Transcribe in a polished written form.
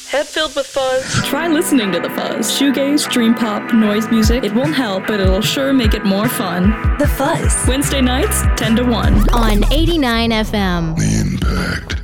Head filled with fuzz. Try listening to The Fuzz. Shoegaze, dream pop, noise music. It won't help, but it'll sure make it more fun. The Fuzz. Wednesday nights, 10 to 1. On 89 FM. The Impact.